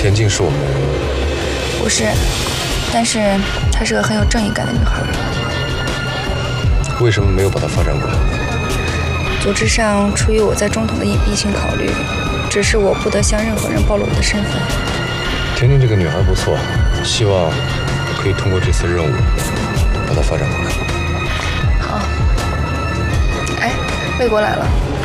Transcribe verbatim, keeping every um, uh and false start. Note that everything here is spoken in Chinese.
田静是我们的人物。 不是，但是她是个很有正义感的女孩。 为什么没有把她发展过来？ 组织上出于我在中统的隐蔽性考虑，只是我不得向任何人暴露我的身份。 田静这个女孩不错，希望可以通过这次任务把她发展过来。 好。哎，魏国来了。